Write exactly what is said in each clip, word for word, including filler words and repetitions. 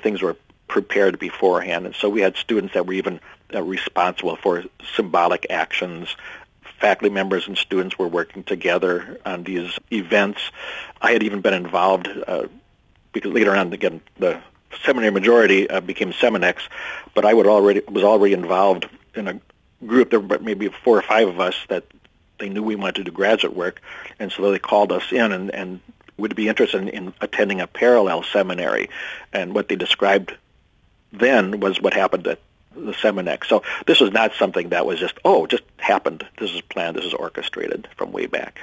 things were prepared beforehand. And so we had students that were even uh, responsible for symbolic actions. Faculty members and students were working together on these events. I had even been involved, uh, because later on, again, the seminary majority uh, became Seminex, but I would already was already involved in a group. There were maybe four or five of us that they knew we wanted to do graduate work, and so they called us in and, and would be interested in, in attending a parallel seminary. And what they described then was what happened at the Seminex. So this was not something that was just, oh, just happened. This is planned. This is orchestrated from way back.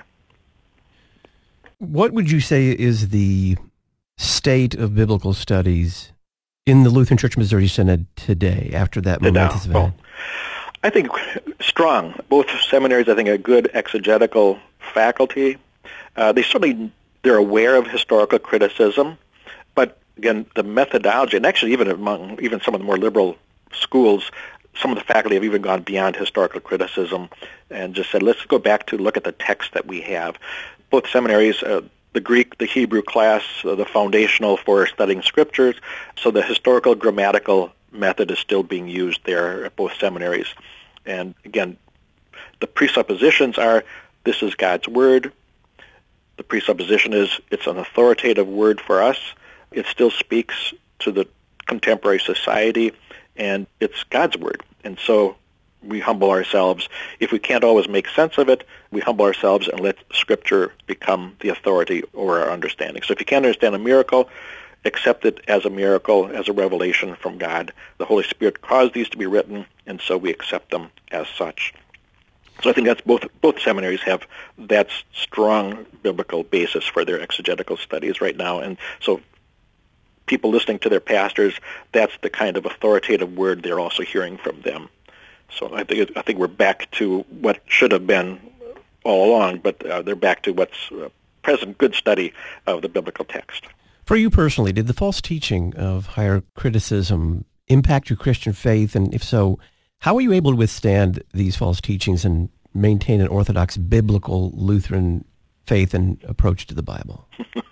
What would you say is the state of biblical studies in the Lutheran Church Missouri Synod today after that momentous event? Well, I think strong. Both seminaries, I think, are good exegetical faculty. Uh, they certainly, they're aware of historical criticism, but again, the methodology, and actually even among even some of the more liberal schools, some of the faculty have even gone beyond historical criticism and just said, let's go back to look at the text that we have. Both seminaries, uh, the Greek, the Hebrew class, uh, the foundational for studying scriptures, so the historical grammatical method is still being used there at both seminaries. And again, the presuppositions are this is God's word. The presupposition is it's an authoritative word for us. It still speaks to the contemporary society, and it's God's word. And so we humble ourselves. If we can't always make sense of it, we humble ourselves and let Scripture become the authority over our understanding. So if you can't understand a miracle, accept it as a miracle, as a revelation from God. The Holy Spirit caused these to be written, and so we accept them as such. So I think that's both both seminaries have that strong biblical basis for their exegetical studies right now. And so people listening to their pastors, that's the kind of authoritative word they're also hearing from them. So I think I think we're back to what should have been all along, but uh, they're back to what's uh, present good study of the biblical text. For you personally, did the false teaching of higher criticism impact your Christian faith? And if so, how were you able to withstand these false teachings and maintain an orthodox biblical Lutheran faith and approach to the Bible?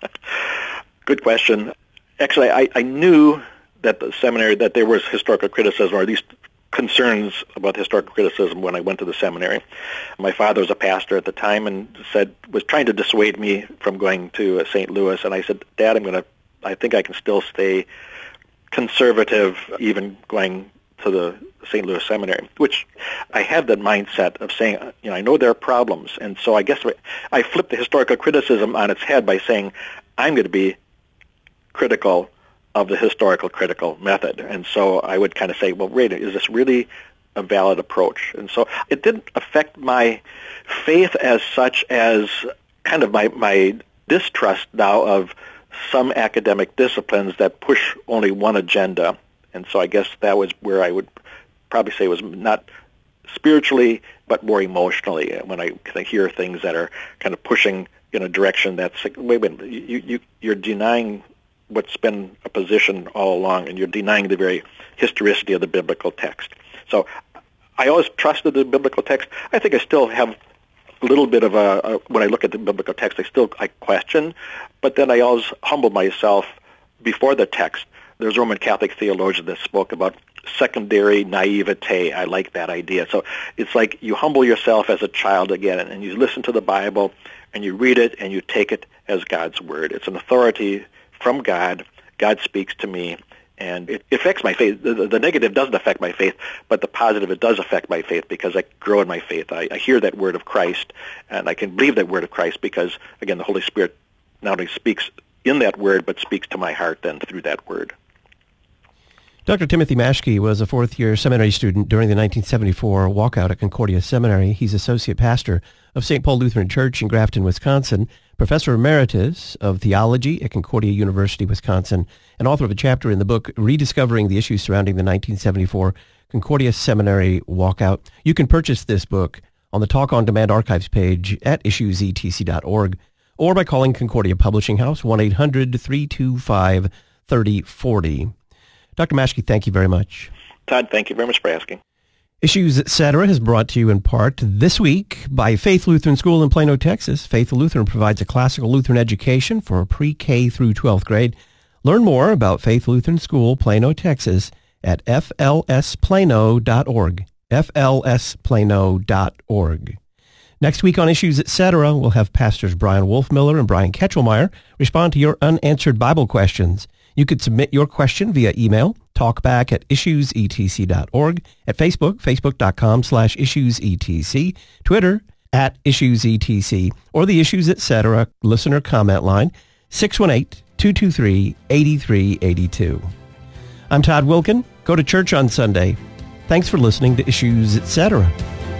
Good question. Actually, I, I knew that the seminary, that there was historical criticism, or at least concerns about historical criticism when I went to the seminary. My father was a pastor at the time and said, was trying to dissuade me from going to Saint Louis. And I said, Dad, I'm going to, I think I can still stay conservative, even going to the Saint Louis Seminary, which I had that mindset of saying, you know, I know there are problems. And so I guess I flipped the historical criticism on its head by saying, I'm going to be critical of the historical critical method. And so I would kind of say, well, wait, is this really a valid approach? And so it didn't affect my faith as such as kind of my, my distrust now of some academic disciplines that push only one agenda. And so I guess that was where I would probably say was not spiritually, but more emotionally, when I kind of hear things that are kind of pushing in a direction that's like, wait a minute, you, you, you're denying what's been a position all along, and you're denying the very historicity of the biblical text. So I always trusted the biblical text. I think I still have a little bit of a, a when I look at the biblical text, I still I question, but then I always humble myself before the text. There's a Roman Catholic theologian that spoke about secondary naivete. I like that idea. So it's like you humble yourself as a child again, and you listen to the Bible, and you read it, and you take it as God's word. It's an authority from God. God speaks to me, and it affects my faith. The, the negative doesn't affect my faith, but the positive, it does affect my faith because I grow in my faith. I, I hear that word of Christ, and I can believe that word of Christ because, again, the Holy Spirit not only speaks in that word, but speaks to my heart then through that word. Doctor Timothy Maschke was a fourth-year seminary student during the nineteen seventy-four walkout at Concordia Seminary. He's associate pastor of Saint Paul Lutheran Church in Grafton, Wisconsin, professor emeritus of theology at Concordia University, Wisconsin, and author of a chapter in the book Rediscovering the Issues Surrounding the nineteen seventy-four Concordia Seminary Walkout. You can purchase this book on the Talk on Demand archives page at issues e t c dot org or by calling Concordia Publishing House, one eight hundred, three two five, three oh four oh. Doctor Maschke, thank you very much. Todd, thank you very much for asking. Issues, et cetera is brought to you in part this week by Faith Lutheran School in Plano, Texas. Faith Lutheran provides a classical Lutheran education for pre-K through twelfth grade. Learn more about Faith Lutheran School, Plano, Texas at f l s plano dot org, f l s plano dot org. Next week on Issues Etc., we'll have Pastors Brian Wolfmiller and Brian Ketchelmeyer respond to your unanswered Bible questions. You could submit your question via email, talkback at issues e t c dot org, at Facebook, facebook.com slash issuesetc, Twitter, at issuesetc, or the Issues Etc. listener comment line, six one eight, two two three, eight three eight two. I'm Todd Wilken. Go to church on Sunday. Thanks for listening to Issues Etc.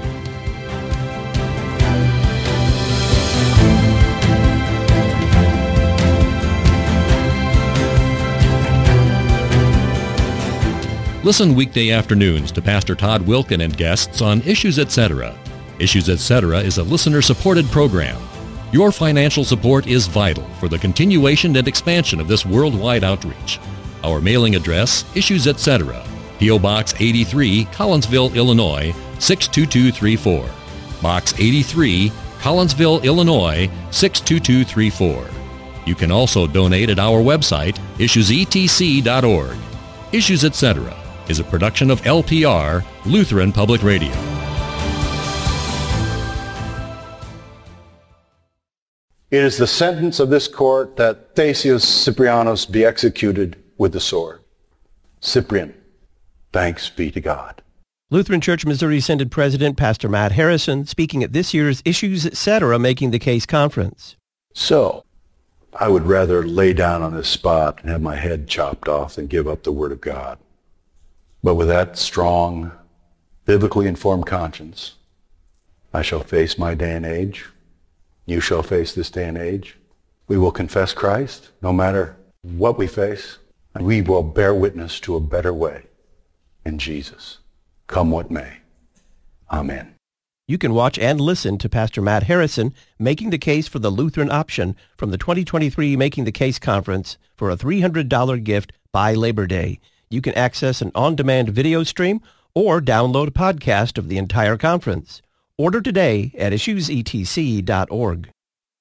Listen weekday afternoons to Pastor Todd Wilken and guests on Issues Etc. Issues Etc. is a listener-supported program. Your financial support is vital for the continuation and expansion of this worldwide outreach. Our mailing address, Issues Etc., P O. Box eighty-three, Collinsville, Illinois, six two two three four. Box eighty-three, Collinsville, Illinois, six two two three four. You can also donate at our website, issues e t c dot org. Issues Etc. is a production of L P R, Lutheran Public Radio. It is the sentence of this court that Thasius Cyprianus be executed with the sword. Cyprian, thanks be to God. Lutheran Church Missouri Synod President Pastor Matt Harrison speaking at this year's Issues Etc. Making the Case Conference. So, I would rather lay down on this spot and have my head chopped off than give up the Word of God. But with that strong, biblically informed conscience, I shall face my day and age. You shall face this day and age. We will confess Christ no matter what we face, and we will bear witness to a better way in Jesus, come what may. Amen. You can watch and listen to Pastor Matt Harrison making the case for the Lutheran option from the twenty twenty-three Making the Case Conference for a three hundred dollars gift by Labor Day. You can access an on-demand video stream or download a podcast of the entire conference. Order today at issues e t c dot org.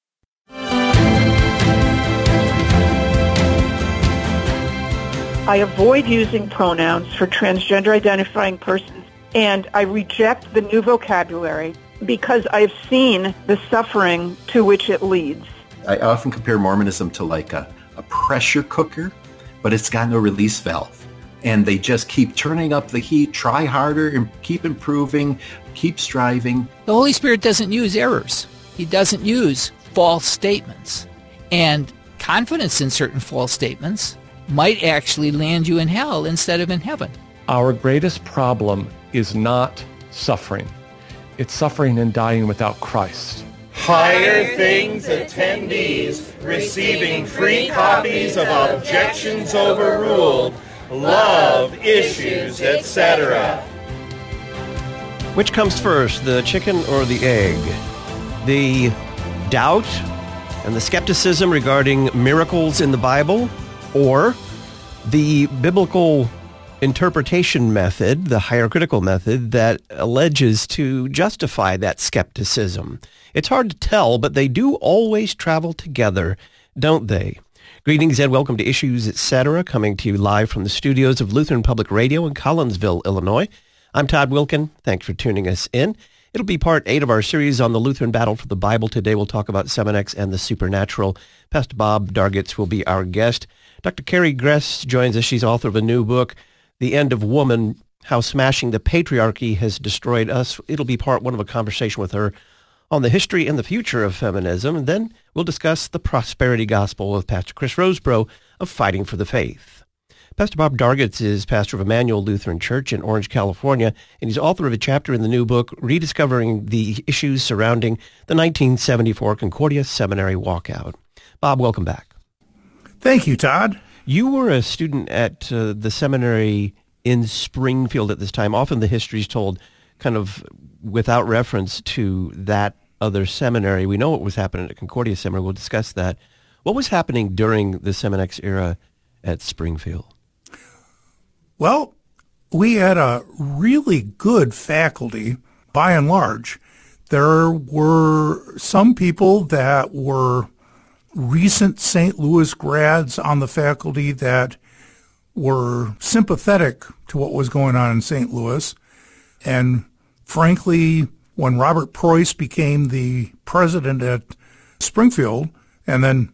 I avoid using pronouns for transgender identifying persons, and I reject the new vocabulary because I've seen the suffering to which it leads. I often compare Mormonism to like a, a pressure cooker, but it's got no release valve. And they just keep turning up the heat, try harder, and keep improving, keep striving. The Holy Spirit doesn't use errors. He doesn't use false statements. And confidence in certain false statements might actually land you in hell instead of in heaven. Our greatest problem is not suffering. It's suffering and dying without Christ. Higher Things attendees receiving free copies of Objections Overruled, Love Issues, et cetera. Which comes first, the chicken or the egg? The doubt and the skepticism regarding miracles in the Bible, or the biblical interpretation method, the hierarchical method that alleges to justify that skepticism? It's hard to tell, but they do always travel together, don't they? Greetings and welcome to Issues Etc., coming to you live from the studios of Lutheran Public Radio in Collinsville, Illinois. I'm Todd Wilken. Thanks for tuning us in. It'll be part eight of our series on the Lutheran battle for the Bible. Today we'll talk about Seminex and the supernatural. Pastor Bob Dargitz will be our guest. Doctor Carrie Gress joins us. She's author of a new book, The End of Woman, How Smashing the Patriarchy Has Destroyed Us. It'll be part one of a conversation with her on the history and the future of feminism. And then we'll discuss the prosperity gospel with Pastor Chris Rosebrough of Fighting for the Faith. Pastor Bob Dargitz is pastor of Emmanuel Lutheran Church in Orange, California, and he's author of a chapter in the new book, Rediscovering the Issues Surrounding the nineteen seventy-four Concordia Seminary Walkout. Bob, welcome back. Thank you, Todd. You were a student at uh, the seminary in Springfield at this time. Often the history is told kind of without reference to that other seminary. We know what was happening at Concordia Seminary. We'll discuss that. What was happening during the Seminex era at Springfield? Well, we had a really good faculty, by and large. There were some people that were recent Saint Louis grads on the faculty that were sympathetic to what was going on in Saint Louis. And frankly, when Robert Preuss became the president at Springfield, and then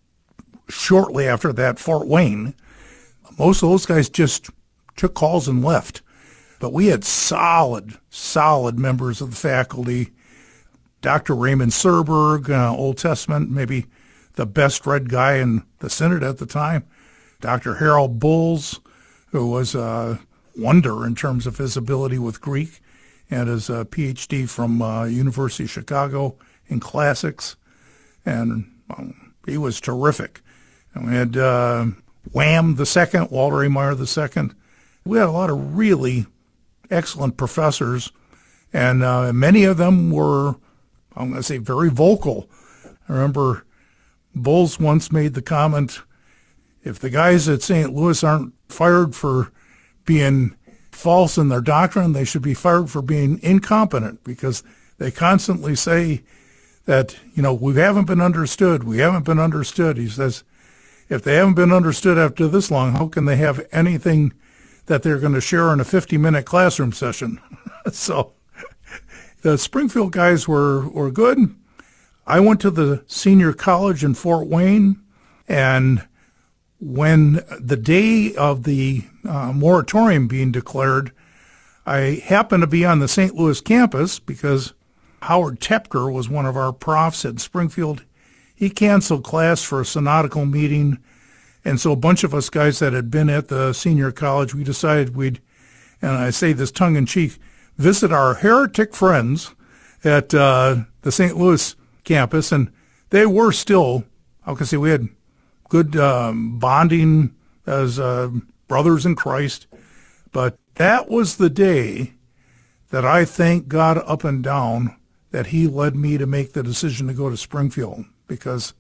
shortly after that, Fort Wayne, most of those guys just took calls and left. But we had solid, solid members of the faculty. Doctor Raymond Serberg, uh, Old Testament, maybe the best read guy in the Synod at the time. Doctor Harold Bulls, who was a wonder in terms of his ability with Greek, and his uh, P H D from uh, University of Chicago in classics. And um, he was terrific. And we had uh, Wham the second, Walter A. Meyer the second. We had a lot of really excellent professors, and uh, many of them were, I'm going to say, very vocal. I remember Bulls once made the comment, if the guys at Saint Louis aren't fired for being false in their doctrine, they should be fired for being incompetent, because they constantly say that, you know, we haven't been understood, we haven't been understood. He says, if they haven't been understood after this long, how can they have anything that they're going to share in a fifty-minute classroom session? So the Springfield guys were, were good. I went to the senior college in Fort Wayne, and when the day of the uh, moratorium being declared, I happened to be on the Saint Louis campus because Howard Tepker was one of our profs at Springfield. He canceled class for a synodical meeting, and so a bunch of us guys that had been at the senior college, we decided we'd, and I say this tongue-in-cheek, visit our heretic friends at uh, the Saint Louis campus, and they were still, how can I say, we had good um, bonding as uh, brothers in Christ. But that was the day that I thank God up and down that he led me to make the decision to go to Springfield, because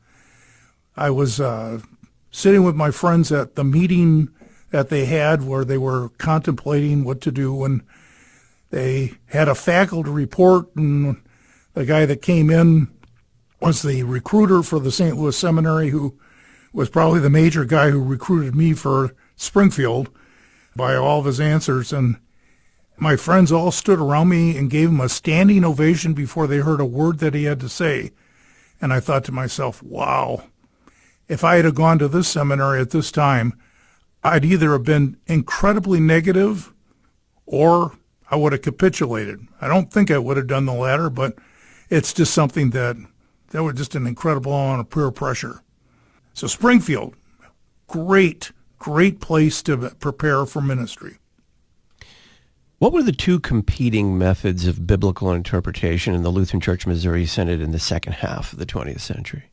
I was uh, sitting with my friends at the meeting that they had where they were contemplating what to do, and they had a faculty report, and the guy that came in was the recruiter for the Saint Louis Seminary, who was probably the major guy who recruited me for Springfield by all of his answers. And my friends all stood around me and gave him a standing ovation before they heard a word that he had to say. And I thought to myself, wow, if I had gone to this seminary at this time, I'd either have been incredibly negative or I would have capitulated. I don't think I would have done the latter, but it's just something that, that was just an incredible amount of peer pressure. So Springfield, great, great place to prepare for ministry. What were the two competing methods of biblical interpretation in the Lutheran Church Missouri Synod in the second half of the twentieth century?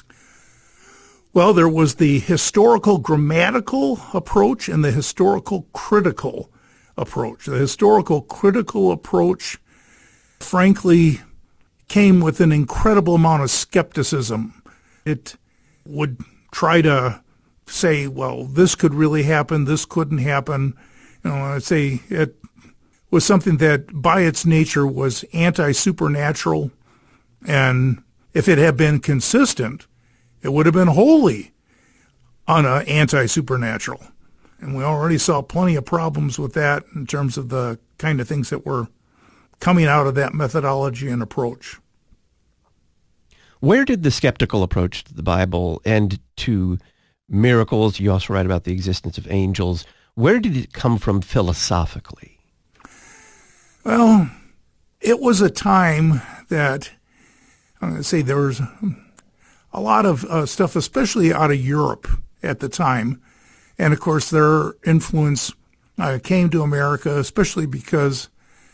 Well, there was the historical grammatical approach and the historical critical approach. The historical critical approach, frankly, came with an incredible amount of skepticism. It would try to say, well, this could really happen, this couldn't happen. You know, I'd say it was something that by its nature was anti-supernatural, and if it had been consistent, it would have been wholly on a anti-supernatural. And we already saw plenty of problems with that in terms of the kind of things that were coming out of that methodology and approach. Where did the skeptical approach to the Bible and to miracles, you also write about the existence of angels, where did it come from philosophically? Well, it was a time that, I'm going to say there was a lot of uh, stuff, especially out of Europe at the time. And, of course, their influence uh, came to America, especially because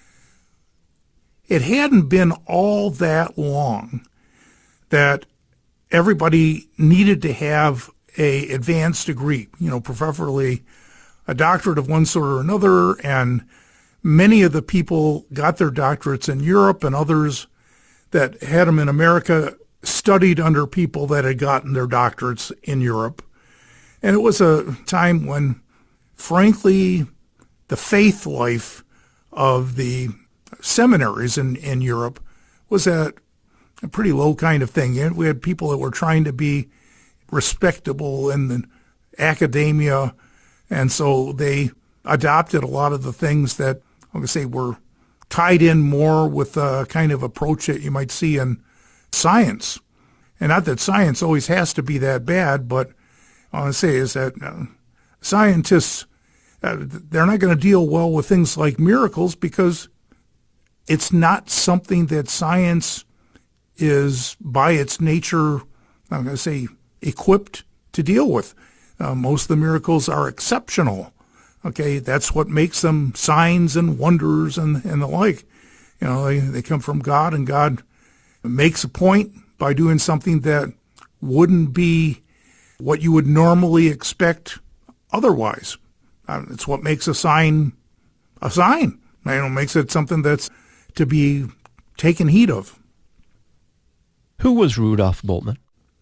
it hadn't been all that long that everybody needed to have a advanced degree, you know, preferably a doctorate of one sort or another. And many of the people got their doctorates in Europe, and others that had them in America studied under people that had gotten their doctorates in Europe. And it was a time when, frankly, the faith life of the seminaries in, in Europe was at a pretty low kind of thing. We had people that were trying to be respectable in the academia, and so they adopted a lot of the things that, I'm going to say, were tied in more with a kind of approach that you might see in science. And not that science always has to be that bad, but I want to say is that uh, scientists, uh, they're not going to deal well with things like miracles because it's not something that science is by its nature, I'm going to say, equipped to deal with. Uh, most of the miracles are exceptional. Okay, that's what makes them signs and wonders and, and the like. You know, they, they come from God, and God makes a point by doing something that wouldn't be what you would normally expect otherwise. Uh, it's what makes a sign a sign. You know, makes it something that's to be taken heed of. Who was Rudolf Bultmann?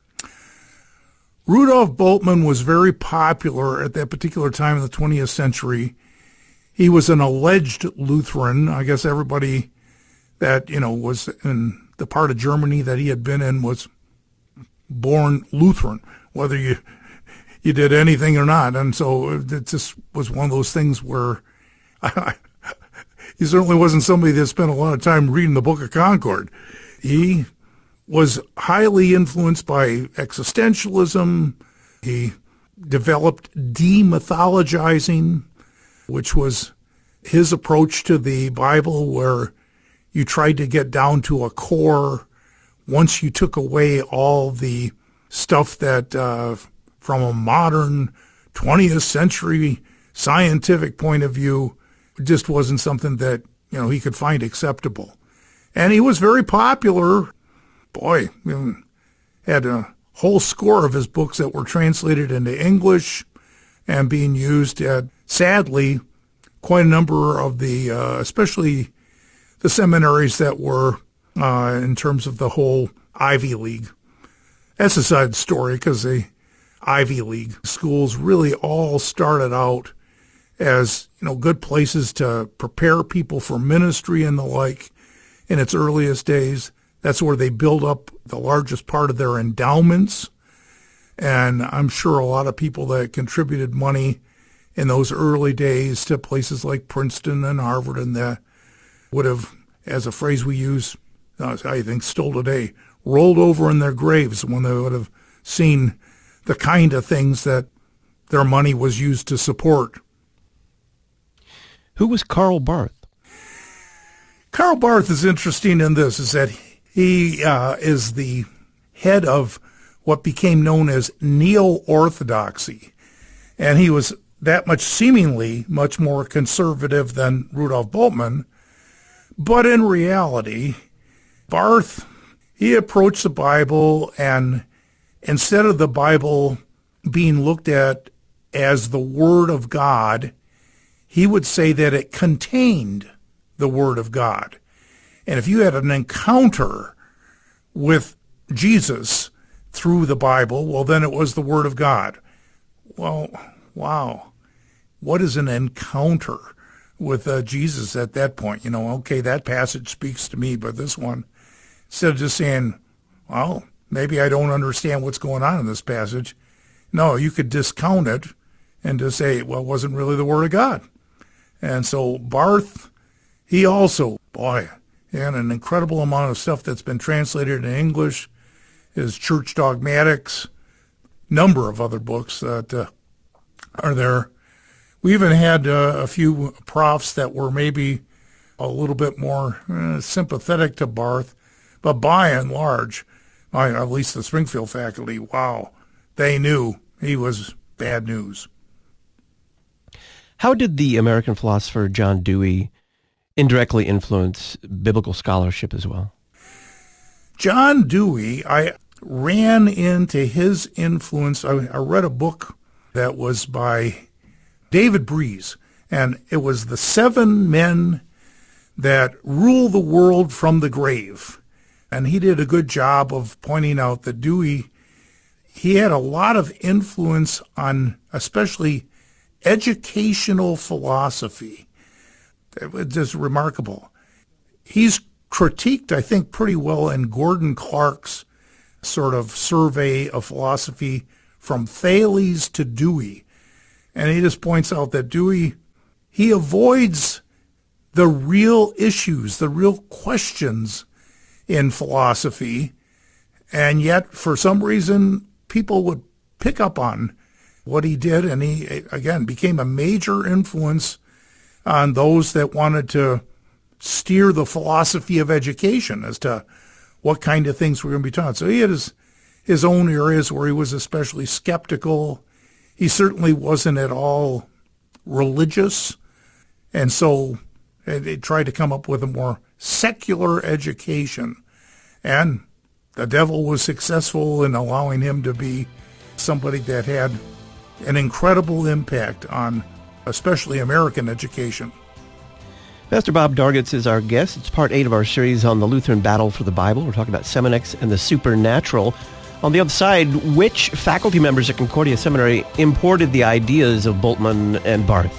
Rudolf Bultmann was very popular at that particular time in the twentieth century. He was an alleged Lutheran. I guess everybody that, you know, was in the part of Germany that he had been in was born Lutheran, whether you you did anything or not. And so it just was one of those things where I, he certainly wasn't somebody that spent a lot of time reading the Book of Concord. He was highly influenced by existentialism. He developed demythologizing, which was his approach to the Bible, where you tried to get down to a core. Once you took away all the stuff that, uh, from a modern twentieth century scientific point of view, just wasn't something that, you know, he could find acceptable. And he was very popular. Boy, you know, had a whole score of his books that were translated into English and being used at, sadly, quite a number of the, uh, especially the seminaries that were uh, in terms of the whole Ivy League. That's a side story, because the Ivy League schools really all started out as, you know, good places to prepare people for ministry and the like in its earliest days. That's where they build up the largest part of their endowments. And I'm sure a lot of people that contributed money in those early days to places like Princeton and Harvard and that would have, as a phrase we use, uh, I think still today, rolled over in their graves when they would have seen the kind of things that their money was used to support. Who was Karl Barth? Karl Barth is interesting in this, is that he uh, is the head of what became known as neo-orthodoxy. And he was that much seemingly much more conservative than Rudolf Bultmann. But in reality, Barth, he approached the Bible, and instead of the Bible being looked at as the Word of God, he would say that it contained the Word of God. And if you had an encounter with Jesus through the Bible, well, then it was the Word of God. Well, wow. What is an encounter with uh, Jesus at that point? You know, okay, that passage speaks to me, but this one, instead of just saying, well, maybe I don't understand what's going on in this passage. No, you could discount it and just say, well, it wasn't really the Word of God. And so Barth, he also, boy, and an incredible amount of stuff that's been translated in English, his Church Dogmatics, number of other books that uh, are there. We even had uh, a few profs that were maybe a little bit more uh, sympathetic to Barth, but by and large, at least the Springfield faculty, wow, they knew he was bad news. How did the American philosopher John Dewey indirectly influence biblical scholarship as well? John Dewey, I ran into his influence. I, I read a book that was by David Breeze, and it was The Seven Men That Rule the World from the Grave. And he did a good job of pointing out that Dewey, he had a lot of influence on especially educational philosophy. It was just remarkable. He's critiqued, I think, pretty well in Gordon Clark's sort of survey of philosophy from Thales to Dewey. And he just points out that Dewey, he avoids the real issues, the real questions in philosophy, and yet for some reason people would pick up on what he did, and he, again, became a major influence on those that wanted to steer the philosophy of education as to what kind of things were going to be taught. So he had his, his own areas where he was especially skeptical. He certainly wasn't at all religious, and so they tried to come up with a more secular education. And the devil was successful in allowing him to be somebody that had an incredible impact on especially American education. Pastor Bob Dargitz is our guest. It's part eight of our series on the Lutheran battle for the Bible. We're talking about Seminex and the supernatural. On the other side, which faculty members at Concordia Seminary imported the ideas of Bultmann and Barth?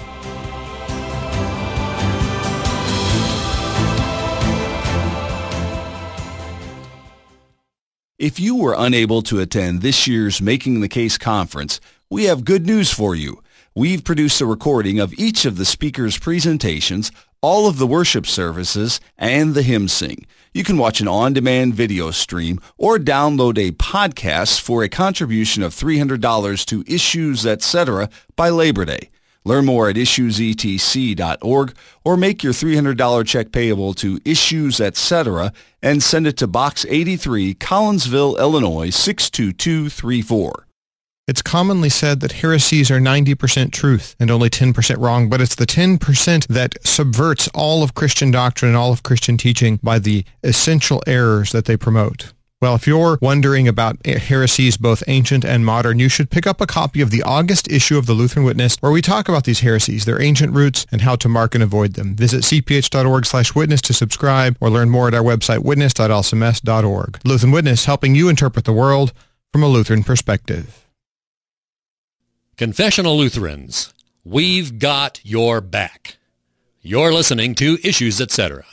If you were unable to attend this year's Making the Case conference, we have good news for you. We've produced a recording of each of the speakers' presentations, all of the worship services, and the hymn sing. You can watch an on-demand video stream or download a podcast for a contribution of three hundred dollars to Issues, et cetera by Labor Day. Learn more at issues e t c dot org or make your three hundred dollars check payable to Issues, et cetera and send it to Box eighty-three, Collinsville, Illinois, six two two three four. It's commonly said that heresies are ninety percent truth and only ten percent wrong, but it's the ten percent that subverts all of Christian doctrine and all of Christian teaching by the essential errors that they promote. Well, if you're wondering about heresies, both ancient and modern, you should pick up a copy of the August issue of the Lutheran Witness, where we talk about these heresies, their ancient roots, and how to mark and avoid them. Visit c p h dot org slash witness to subscribe, or learn more at our website, witness dot l c m s dot org. Lutheran Witness, helping you interpret the world from a Lutheran perspective. Confessional Lutherans, we've got your back. You're listening to Issues, et cetera.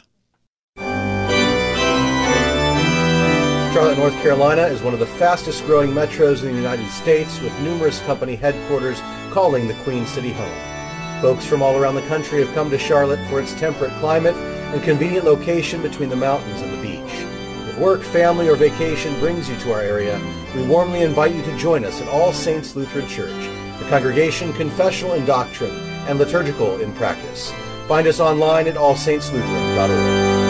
Charlotte, North Carolina is one of the fastest growing metros in the United States, with numerous company headquarters calling the Queen City home. Folks from all around the country have come to Charlotte for its temperate climate and convenient location between the mountains and the beach. If work, family, or vacation brings you to our area, we warmly invite you to join us at All Saints Lutheran Church, a congregation confessional in doctrine and liturgical in practice. Find us online at all saints lutheran dot org.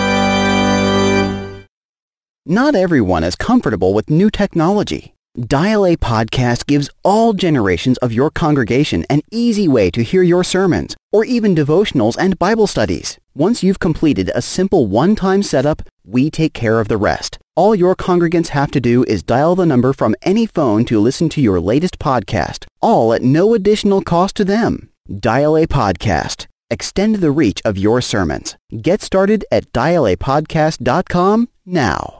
Not everyone is comfortable with new technology. Dial A Podcast gives all generations of your congregation an easy way to hear your sermons, or even devotionals and Bible studies. Once you've completed a simple one-time setup, we take care of the rest. All your congregants have to do is dial the number from any phone to listen to your latest podcast, all at no additional cost to them. Dial A Podcast. Extend the reach of your sermons. Get started at dial a podcast dot com now.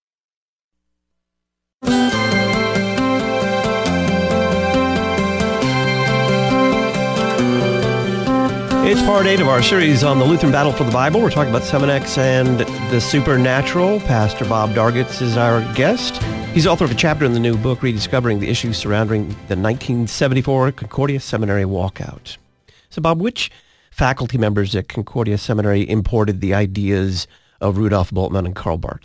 It's part eight of our series on the Lutheran battle for the Bible. We're talking about Seminex and the supernatural. Pastor Bob Dargitz is our guest. He's author of a chapter in the new book, Rediscovering the Issues Surrounding the nineteen seventy-four Concordia Seminary Walkout. So, Bob, which faculty members at Concordia Seminary imported the ideas of Rudolf Bultmann and Karl Barth?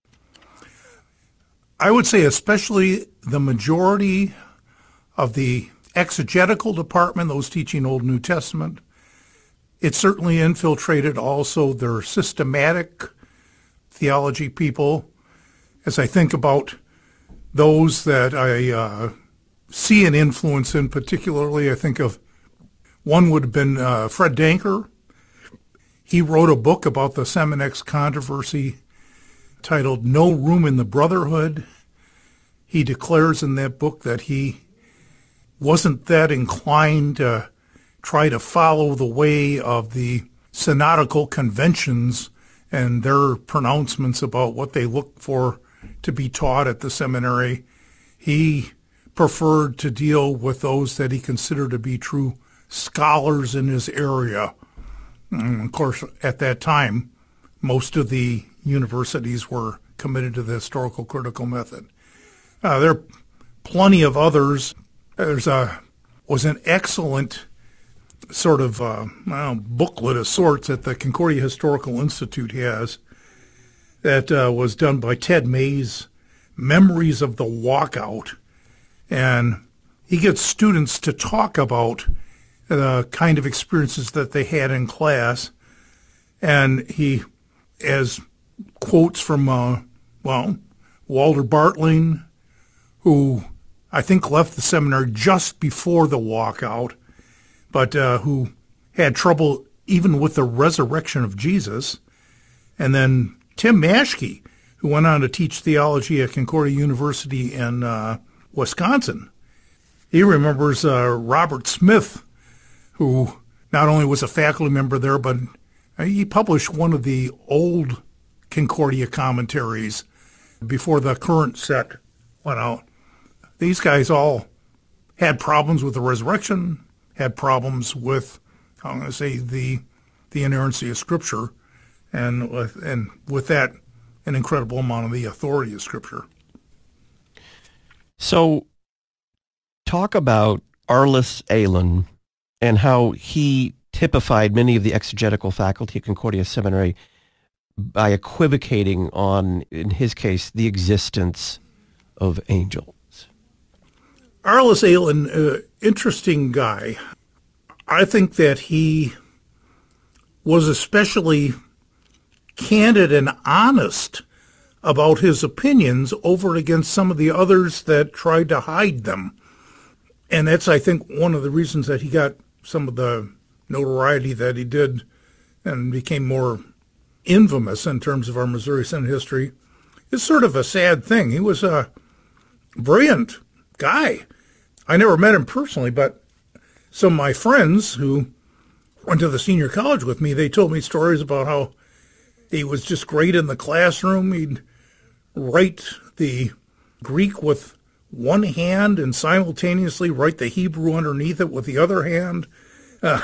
I would say especially the majority of the exegetical department, those teaching Old New Testament. It certainly infiltrated also their systematic theology people. As I think about those that I uh, see an influence in particularly, I think of one would have been uh, Fred Danker. He wrote a book about the Seminex controversy titled No Room in the Brotherhood. He declares in that book that he wasn't that inclined to try to follow the way of the synodical conventions and their pronouncements about what they look for to be taught at the seminary. He preferred to deal with those that he considered to be true scholars in his area. And of course, at that time, most of the universities were committed to the historical critical method. Uh, there are plenty of others. There's a was an excellent sort of uh, I don't know, booklet of sorts that the Concordia Historical Institute has that uh, was done by Ted Mays, Memories of the Walkout. And he gets students to talk about the kind of experiences that they had in class. And he has quotes from, uh, well, Walter Bartling, who I think left the seminary just before the walkout, but uh, who had trouble even with the resurrection of Jesus. And then Tim Maschke, who went on to teach theology at Concordia University in uh, Wisconsin. He remembers uh, Robert Smith, who not only was a faculty member there, but he published one of the old Concordia commentaries before the current set went out. These guys all had problems with the resurrection, had problems with, I'm going to say, the the inerrancy of Scripture, and with, and with that, an incredible amount of the authority of Scripture. So, talk about Arliss Ahlin and how he typified many of the exegetical faculty at Concordia Seminary by equivocating on, in his case, the existence of angels. Arliss Ahlin, uh, interesting guy. I think that he was especially candid and honest about his opinions over against some of the others that tried to hide them. And that's, I think, one of the reasons that he got some of the notoriety that he did and became more infamous in terms of our Missouri Synod history. It's sort of a sad thing. He was a brilliant guy. I never met him personally, but some of my friends who went to the senior college with me, they told me stories about how he was just great in the classroom. He'd write the Greek with one hand and simultaneously write the Hebrew underneath it with the other hand. Uh,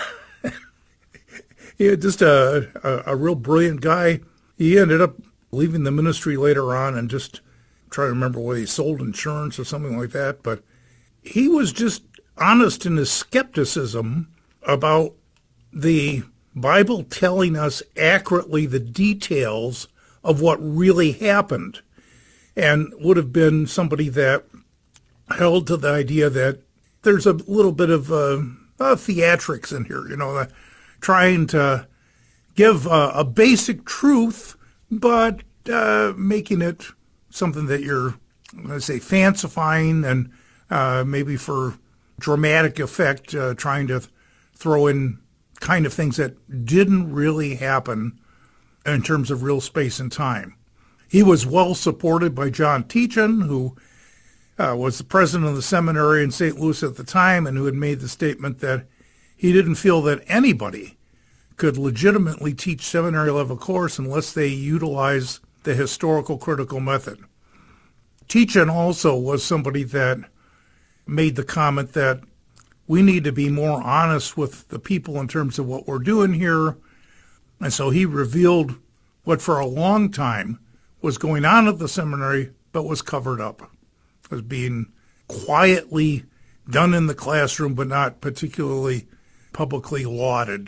yeah, just a, a, a real brilliant guy. He ended up leaving the ministry later on and just try to remember whether he sold insurance or something like that. But he was just honest in his skepticism about the Bible telling us accurately the details of what really happened, and would have been somebody that held to the idea that there's a little bit of uh, uh, theatrics in here, you know, uh, trying to give uh, a basic truth, but uh, making it something that you're, let's say, fancifying and uh, maybe for dramatic effect, uh, trying to throw in kind of things that didn't really happen in terms of real space and time. He was well supported by John Teachin, who uh, was the president of the seminary in Saint Louis at the time and who had made the statement that he didn't feel that anybody could legitimately teach seminary-level course unless they utilize the historical critical method. Teachin also was somebody that made the comment that we need to be more honest with the people in terms of what we're doing here. And so he revealed what for a long time was going on at the seminary, but was covered up as being quietly done in the classroom, but not particularly publicly lauded.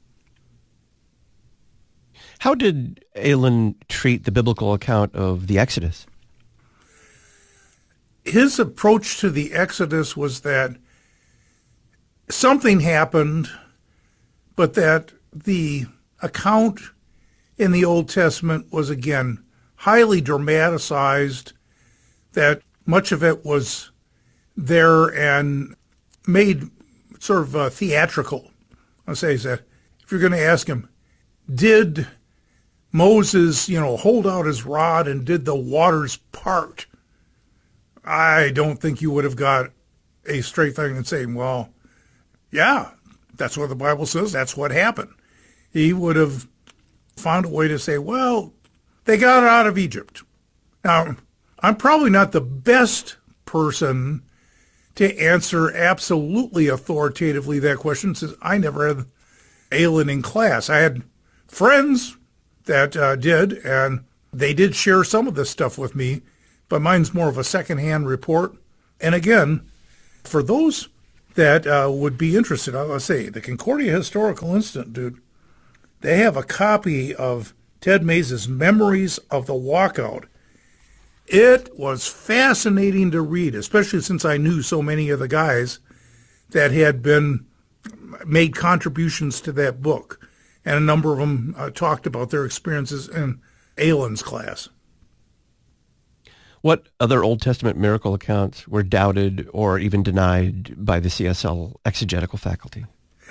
How did Ahlin treat the biblical account of the Exodus? His approach to the Exodus was that something happened, but that the account in the Old Testament was, again, highly dramatized, that much of it was there and made sort of uh, theatrical. I'll say is that if you're going to ask him, did Moses, you know, hold out his rod and did the waters part? I don't think you would have got a straight thing and saying, well, yeah, that's what the Bible says. That's what happened. He would have found a way to say, well, they got out of Egypt. Now, I'm probably not the best person to answer absolutely authoritatively that question, since I never had Ahlin in class. I had friends, that uh, did, and they did share some of this stuff with me, but mine's more of a secondhand report. And again, for those that uh, would be interested, I'll say, the Concordia Historical Institute, dude, they have a copy of Ted Mays' Memories of the Walkout. It was fascinating to read, especially since I knew so many of the guys that had been made contributions to that book. And a number of them uh, talked about their experiences in Aylin's class. What other Old Testament miracle accounts were doubted or even denied by the C S L exegetical faculty?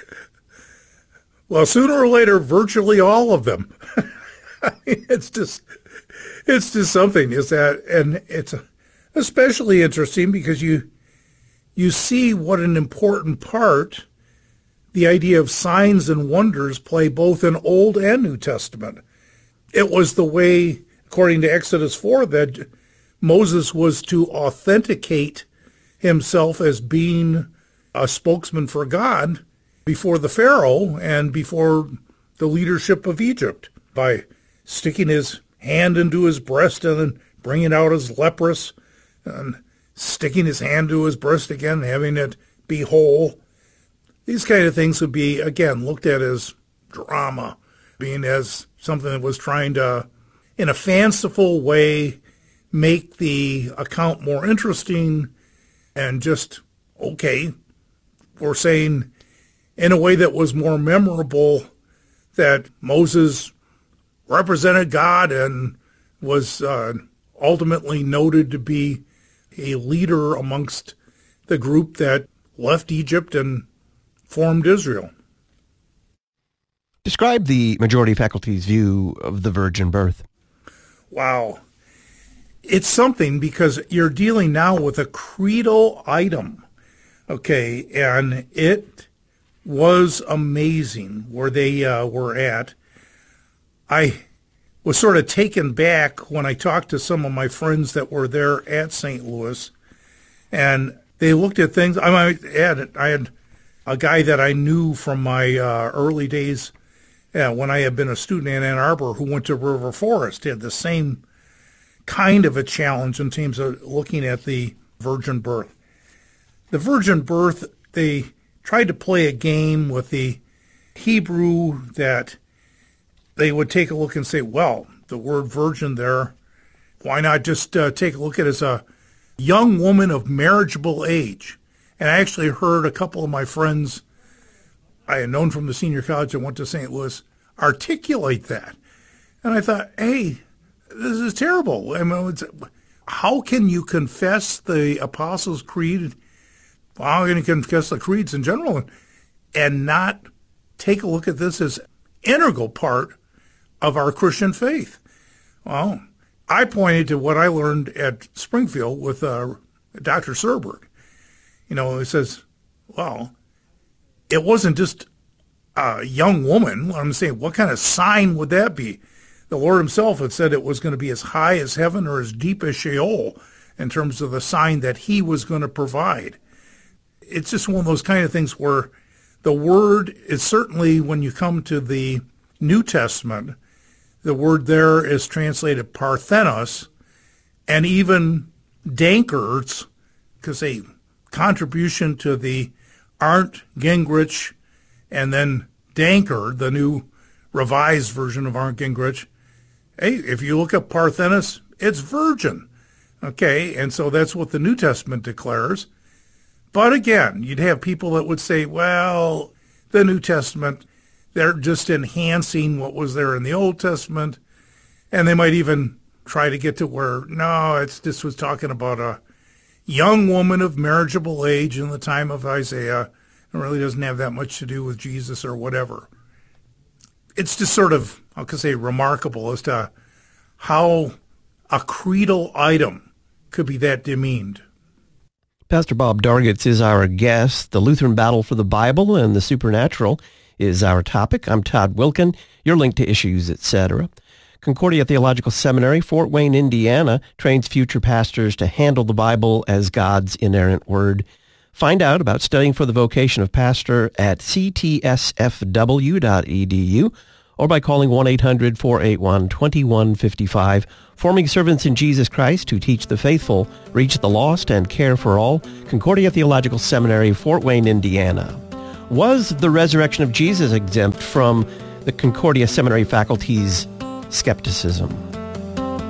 Well, sooner or later, virtually all of them. I mean, it's just, it's just something. Is that, and it's especially interesting because you, you see what an important part the idea of signs and wonders play both in Old and New Testament. It was the way, according to Exodus four, that Moses was to authenticate himself as being a spokesman for God before the Pharaoh and before the leadership of Egypt by sticking his hand into his breast and then bringing out as leprous and sticking his hand to his breast again, having it be whole. These kind of things would be, again, looked at as drama, being as something that was trying to, in a fanciful way, make the account more interesting and just, okay, we're saying in a way that was more memorable that Moses represented God and was uh, ultimately noted to be a leader amongst the group that left Egypt and formed Israel. Describe the majority faculty's view of the virgin birth. Wow. It's something because you're dealing now with a creedal item, okay, and it was amazing where they uh, were at. I was sort of taken back when I talked to some of my friends that were there at Saint Louis, and they looked at things. I might add, I had a guy that I knew from my uh, early days yeah, when I had been a student in Ann Arbor who went to River Forest. He had the same kind of a challenge in terms of looking at the virgin birth. The virgin birth, they tried to play a game with the Hebrew that they would take a look and say, well, the word virgin there, why not just uh, take a look at it as a young woman of marriageable age? And I actually heard a couple of my friends I had known from the senior college that went to Saint Louis articulate that. And I thought, hey, this is terrible. I mean, it's, how can you confess the Apostles' Creed? How can you confess the creeds in general and not take a look at this as integral part of our Christian faith? Well, I pointed to what I learned at Springfield with uh, Doctor Serberg. You know, he says, well, it wasn't just a young woman. I'm saying, what kind of sign would that be? The Lord himself had said it was going to be as high as heaven or as deep as Sheol in terms of the sign that he was going to provide. It's just one of those kind of things where the word is certainly, when you come to the New Testament, the word there is translated parthenos, and even Danker's, because a contribution to the Arndt, Gingrich, and then Danker, the new revised version of Arndt Gingrich. Hey, if you look up Parthenos, it's virgin. Okay, and so that's what the New Testament declares. But again, you'd have people that would say, well, the New Testament, they're just enhancing what was there in the Old Testament. And they might even try to get to where, no, it's this was talking about a young woman of marriageable age in the time of Isaiah. It really doesn't have that much to do with Jesus or whatever. It's just sort of, I could say, remarkable as to how a creedal item could be that demeaned. Pastor Bob Dargitz is our guest. The Lutheran Battle for the Bible and the Supernatural is our topic. I'm Todd Wilken. Your link to issues, et cetera. Concordia Theological Seminary, Fort Wayne, Indiana, trains future pastors to handle the Bible as God's inerrant word. Find out about studying for the vocation of pastor at c t s f w dot e d u or by calling one eight hundred, four eight one, two one five five. Forming servants in Jesus Christ who teach the faithful, reach the lost, and care for all. Concordia Theological Seminary, Fort Wayne, Indiana. Was the resurrection of Jesus exempt from the Concordia Seminary faculty's skepticism?